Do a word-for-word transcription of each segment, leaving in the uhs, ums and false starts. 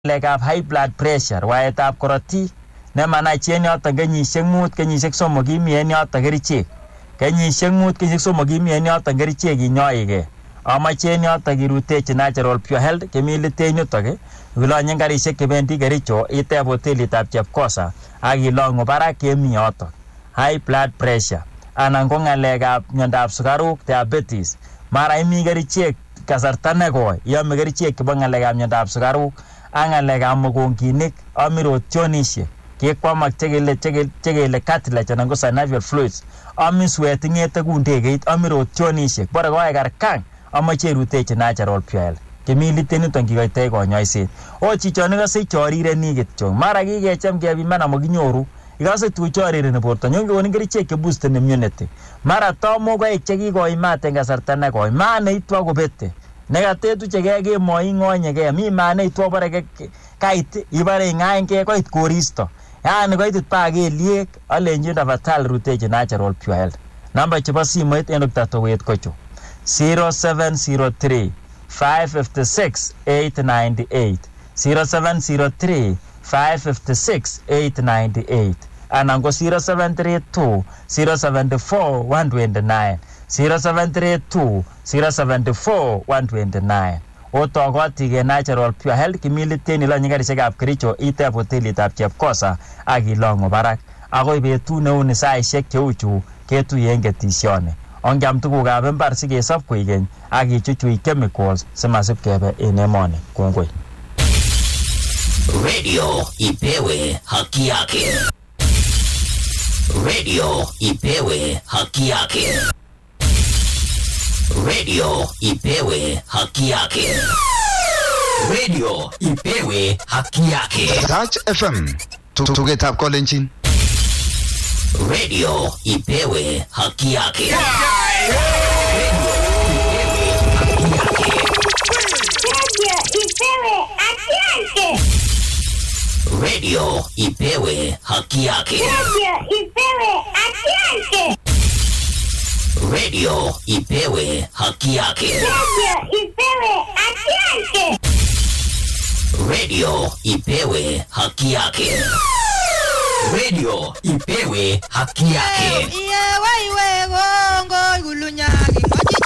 Legap high blood pressure, waetab korotik, nemanachi en yoton kenyisiek mut, kenyisiek somok imi en yoton kerichek. Kenyisiek mut, kenyisiek somok imi en yoton kerichek inyoike. Amache en yoton kirutechi Natural Pure Health, kemiliten yutok, kilonyen karisiek chebendi Kericho, iteb hotelitab Chepkosa, ak ilongu barak kemi yoton. High blood pressure, anan ko ngalekab miondab sukaruk, diabetes. Mara imi kerichek kasarta nekoi, iame kerichek chebo ngalekab miondab sukaruk, ak ngalekab mokonginik, ami rotionisiek. Kekwamak chekele chekele cartilage anan ko synovial fluids. Ami sweat ingete kundegeit, ami rotionisiek. Bore koe karkang, amache rutechi Natural Pure Health. Kemiliten yuton kikoitoi konyoiset. O chichon ikose chorireni kityo. Mara kikechem kepiman amakinyoru. Ikose tuchorireni borto. Nyon kekonin kerichek che boosteni immunity. Mara tomokoik chekikoimat en kasarta nekoi. Maana itwa kobete. Negatetu cheke kemoi ngonyege. Mi maana itwa bore kait ibare ngaenge koit koristo. Yaani koitit pa keliek alenjin tafadhali rutechi Natural Pure Health. Namba chebo simoit en Doctor Towet kocho zero seven zero three five five six eight nine eight zero seven zero three five five six eight nine eight anan ko zero seven three two zero seven four one two nine zero seven three two zero seven four one two nine. Otogoti ke Natural Pure Health kimiliten ilonye karisiekab Kericho iteb hotelitab Chepkosa ak ilongu barak. Akoi betut neuni saisiek cheuchu ketuyen ketisione. Ongiam tugukab imbar sikesop koigeny ak ichuchui chemicals simasip kebe en emoni. Kongoi. Radio ipewe haki yake. Radio ipewe haki yake. Radio ipewe haki yake. Radio ipewe haki yake. Touch F M. Tugetab kolenjin. Radio ipewe haki yake. Radio ipewe haki yake. Radio ipewe haki yake. Radio ipewe haki yake. Radio ipewe haki yake. Iye waiwe gongo gulunyagi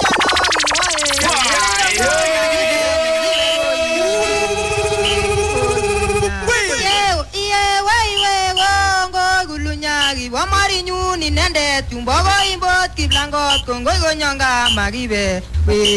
Wamari nyuni nende tumbo imbot kiblangot kongo gonyanga magibe.